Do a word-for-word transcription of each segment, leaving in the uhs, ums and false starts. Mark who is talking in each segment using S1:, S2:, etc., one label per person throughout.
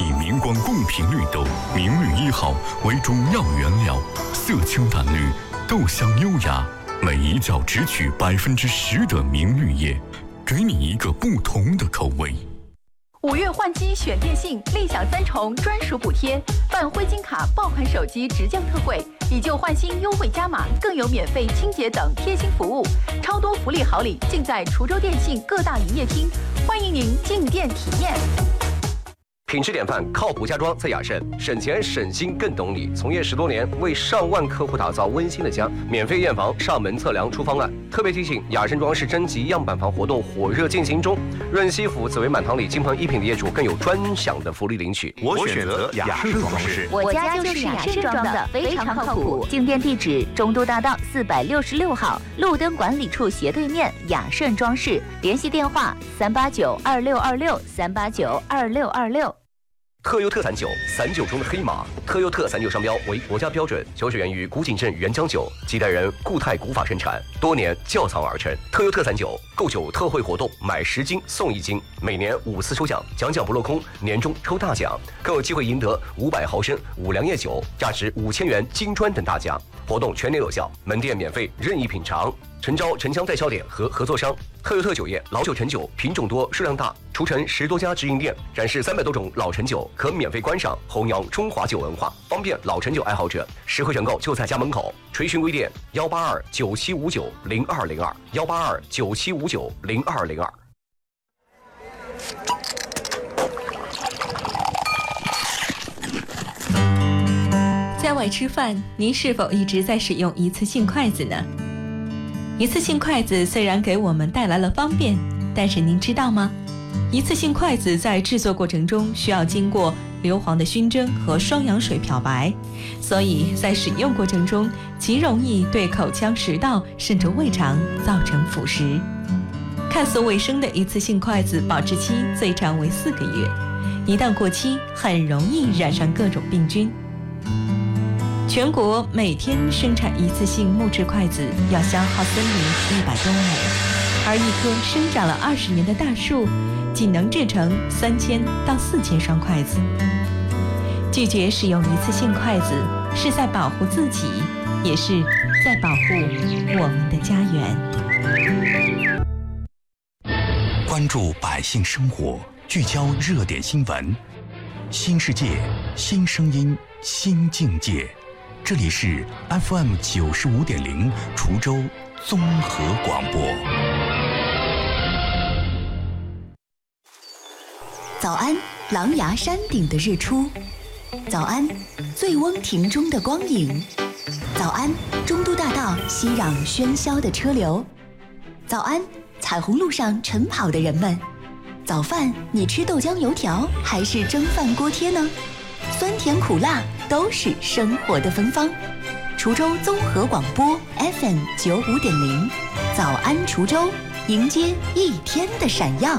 S1: 以明光贡品绿豆、明绿一号为中药原料，色清淡绿，豆香优雅，每一角只取百分之十的明绿叶，给你一个不同的口味。
S2: 五月换机选电信，立享三重专属补贴，办灰金卡爆款手机直降特惠，以旧换新优惠加码，更有免费清洁等贴心服务，超多福利好礼尽在滁州电信各大营业厅，欢迎您进店体验。
S3: 品质典范，靠谱家装在雅盛，省钱省心更懂你。从业十多年，为上万客户打造温馨的家，免费验房、上门测量、出方案。特别提醒，雅盛装饰征集样板房活动火热进行中，润西府紫薇满堂里金鹏一品的业主更有专享的福利领取。
S4: 我选择雅盛装饰，
S5: 我家就是雅盛装的，非常靠谱。进店地址：中都大道四百六十六号，路灯管理处斜对面，雅盛装饰。联系电话：三八九二六二六三八九二六二六。
S3: 特优特散酒，散酒中的黑马。特优特散酒商标为国家标准，酒水源于古井镇原浆酒，几代人固态古法生产，多年窖藏而成。特优特散酒购酒特惠活动，买十斤送一斤，每年五次抽奖，奖奖不落空，年终抽大奖，更有机会赢得五百毫升五粮液酒，价值五千元金砖等大奖。活动全年有效，门店免费任意品尝。诚招城乡代销点和合作商。特优特酒业老酒陈酒品种多数量大，除城十多家直营店，展示三百多种老陈酒，可免费观赏弘扬中华酒文化，方便老陈酒爱好者。实惠选购就在家门口。垂询微店幺八二九七五九零二零二幺八二九七五九零二零二。
S6: 在外吃饭，您是否一直在使用一次性筷子呢？一次性筷子虽然给我们带来了方便，但是您知道吗？一次性筷子在制作过程中需要经过硫磺的熏蒸和双氧水漂白，所以在使用过程中极容易对口腔、食道甚至胃肠造成腐蚀。看似卫生的一次性筷子保质期最长为四个月，一旦过期，很容易染上各种病菌。全国每天生产一次性木质筷子要消耗森林一百多亩，而一棵生长了二十年的大树，仅能制成三千到四千双筷子。拒绝使用一次性筷子，是在保护自己，也是在保护我们的家园。
S1: 关注百姓生活，聚焦热点新闻，新世界，新声音，新境界。这里是 F M 九十五点零滁州综合广播。
S7: 早安，狼牙山顶的日出；早安，醉翁亭中的光影；早安，中都大道熙攘喧嚣的车流；早安，彩虹路上晨跑的人们。早饭，你吃豆浆油条还是蒸饭锅贴呢？酸甜苦辣都是生活的芬芳。滁州综合广播 F M 九五点零，早安滁州，迎接一天的闪耀。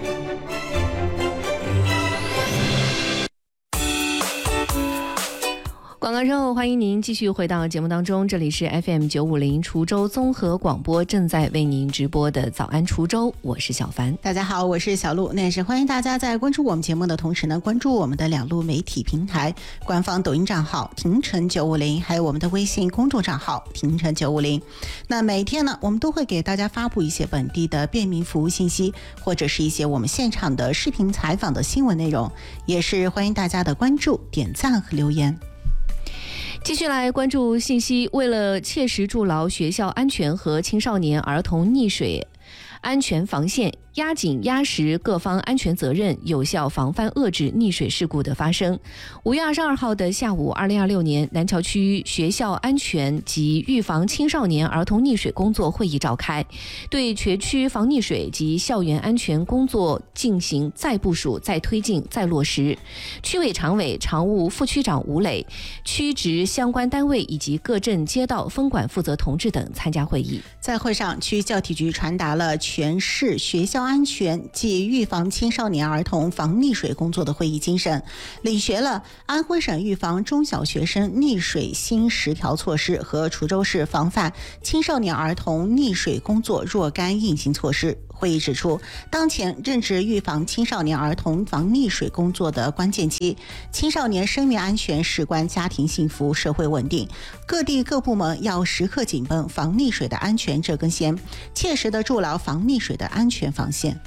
S8: 广告之后，欢迎您继续回到节目当中，这里是 F M 九五零滁州综合广播，正在为您直播的早安滁州，我是小凡。
S9: 大家好，我是小鹿。那也是欢迎大家在关注我们节目的同时呢，关注我们的两路媒体平台，官方抖音账号廷晨九五零，还有我们的微信公众账号廷晨九五零。那每天呢，我们都会给大家发布一些本地的便民服务信息，或者是一些我们现场的视频采访的新闻内容，也是欢迎大家的关注、点赞和留言。
S8: 继续来关注信息，为了切实筑牢学校安全和青少年儿童溺水安全防线，压紧压实各方安全责任，有效防范遏制溺水事故的发生。五月二十二号的下午，二零二六年南桥区学校安全及预防青少年儿童溺水工作会议召开，对全区防溺水及校园安全工作进行再部署、再推进、再落实。区委常委、常务副区长吴磊、区直相关单位以及各镇街道分管负责同志等参加会议。
S9: 在会上，区教体局传达了全市学校安全及预防青少年儿童防溺水工作的会议精神，领学了安徽省预防中小学生溺水新十条措施和滁州市防范青少年儿童溺水工作若干硬性措施。 会议指出，当前正值预防青少年儿童防溺水工作的关键期，青少年生命安全事关家庭幸福、社会稳定，各地各部门要时刻紧绷防溺水的安全这根弦，切实的筑牢防溺水的安全防线。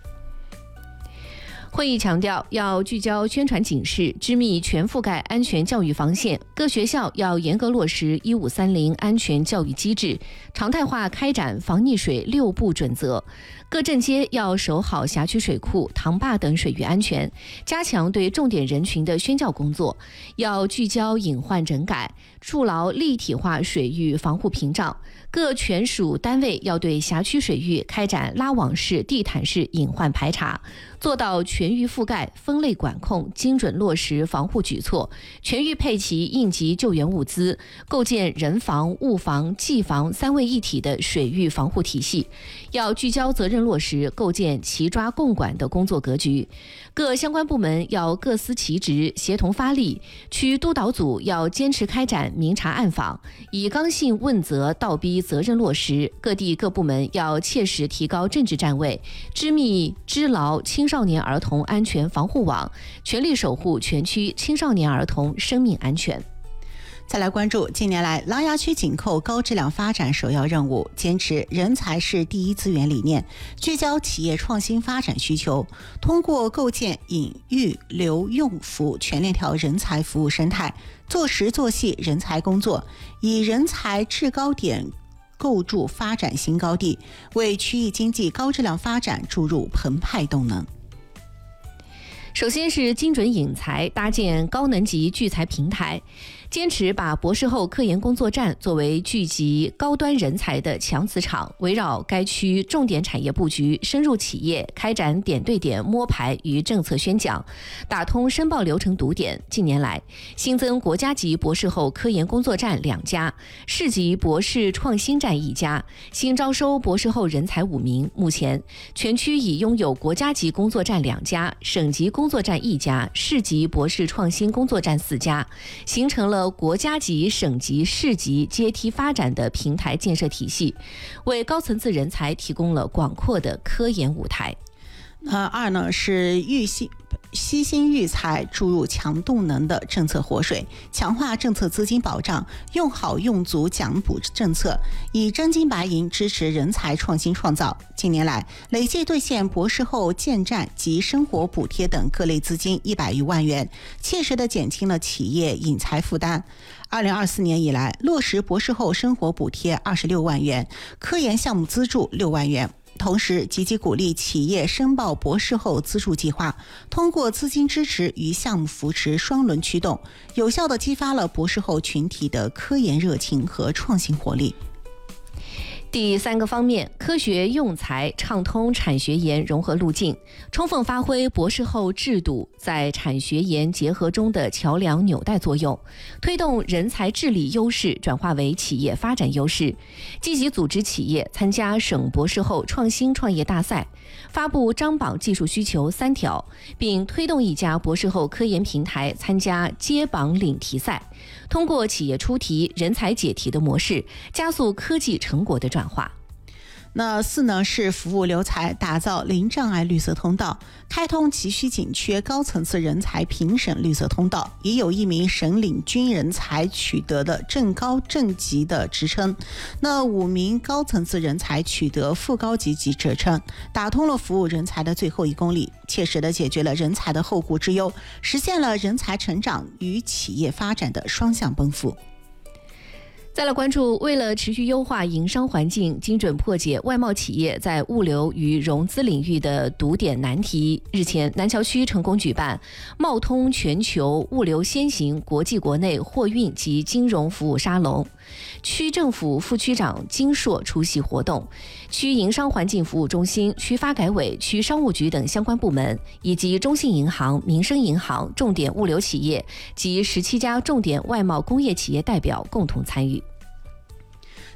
S8: 会议强调，要聚焦宣传警示，织密全覆盖安全教育防线。各学校要严格落实一五三零安全教育机制，常态化开展防溺水六步准则。各镇街要守好辖区水库、塘坝等水域安全，加强对重点人群的宣教工作。要聚焦隐患整改，筑牢立体化水域防护屏障。各权属单位要对辖区水域开展拉网式、地毯式隐患排查，做到全域覆盖、分类管控，精准落实防护举措，全域配齐应急救援物资，构建人防、物防、技防三位一体的水域防护体系。要聚焦责任落实，构建齐抓共管的工作格局。各相关部门要各司其职，协同发力。区督导组要坚持开展明察暗访，以刚性问责倒逼责任落实。各地各部门要切实提高政治站位，织密织牢青少年儿童安全防护网，全力守护全区青少年儿童生命安全。
S9: 再来关注近年来琅琊区紧扣高质量发展首要任务，坚持人才是第一资源理念，聚焦企业创新发展需求，通过构建引育留用服全链条人才服务生态，做实做细人才工作，以人才制高点构筑发展新高地，为区域经济高质量发展注入澎湃动能。
S8: 首先是精准引才，搭建高能级聚才平台，坚持把博士后科研工作站作为聚集高端人才的强磁场，围绕该区重点产业布局，深入企业，开展点对点摸排与政策宣讲，打通申报流程堵点。近年来，新增国家级博士后科研工作站两家，市级博士创新站一家，新招收博士后人才五名。目前，全区已拥有国家级工作站两家，省级工作站一家，市级博士创新工作站四家，形成了国家级、省级、市级阶梯发展的平台建设体系，为高层次人才提供了广阔的科研舞台。
S9: 呃，二呢是育新悉心育才，注入强动能的政策活水，强化政策资金保障，用好用足奖补政策，以真金白银支持人才创新创造。近年来，累计兑现博士后建站及生活补贴等各类资金一百余万元，切实地减轻了企业引才负担。二零二四年以来，落实博士后生活补贴二十六万元，科研项目资助六万元。同时，积极鼓励企业申报博士后资助计划，通过资金支持与项目扶持双轮驱动，有效地激发了博士后群体的科研热情和创新活力。
S8: 第三个方面，科学用才，畅通产学研融合路径，充分发挥博士后制度在产学研结合中的桥梁纽带作用，推动人才治理优势转化为企业发展优势，积极组织企业参加省博士后创新创业大赛，发布张榜技术需求三条，并推动一家博士后科研平台参加接榜领题赛，通过企业出题、人才解题的模式，加速科技成果的转化。
S9: 那四呢是服务留才，打造零障碍绿色通道，开通急需紧缺高层次人才评审绿色通道，已有一名省领军人才取得的正高正级的职称，那五名高层次人才取得副高级级职称，打通了服务人才的最后一公里，切实的解决了人才的后顾之忧，实现了人才成长与企业发展的双向奔赴。
S8: 再来关注，为了持续优化营商环境，精准破解外贸企业在物流与融资领域的堵点难题，日前南桥区成功举办贸通全球物流先行国际国内货运及金融服务沙龙，区政府副区长金硕出席活动，区营商环境服务中心、区发改委、区商务局等相关部门以及中信银行、民生银行、重点物流企业及十七家重点外贸工业企业代表共同参与。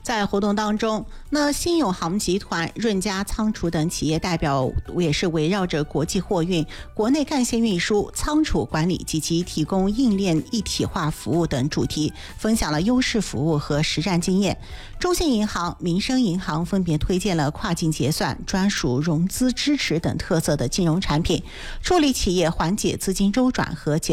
S9: 在活动当中，那新永航集团、润嘉仓储等企业代表也是围绕着国际货运、国内干线运输、仓储管理及其提供应链一体化服务等主题，分享了优势服务和实战经验。中信银行、民生银行分别推荐了跨境结算、专属融资支持等特色的金融产品，助力企业缓解资金周转和